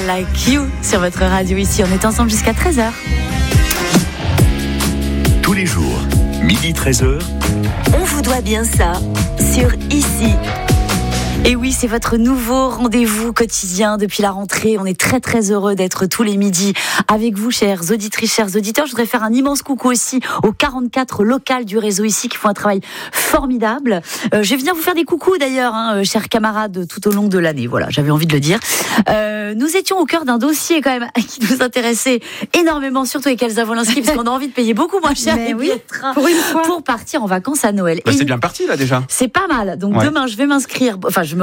Like You sur votre radio ici. On est ensemble jusqu'à 13h. Tous les jours, midi 13h. On vous doit bien ça sur Ici. Et oui, c'est votre nouveau rendez-vous quotidien depuis la rentrée. On est très très heureux d'être tous les midis avec vous, chères auditrices, chers auditeurs. Je voudrais faire un immense coucou aussi aux 44 locales du réseau ici qui font un travail formidable. Je vais venir vous faire des coucous d'ailleurs, chers camarades, tout au long de l'année. Voilà, j'avais envie de le dire. Nous étions au cœur d'un dossier quand même qui nous intéressait énormément, surtout avec Elsa Wolinski, parce qu'on a envie de payer beaucoup moins cher les billets de train pour partir en vacances à Noël. C'est bien parti là déjà. C'est pas mal. Donc demain, je vais m'inscrire. Enfin, je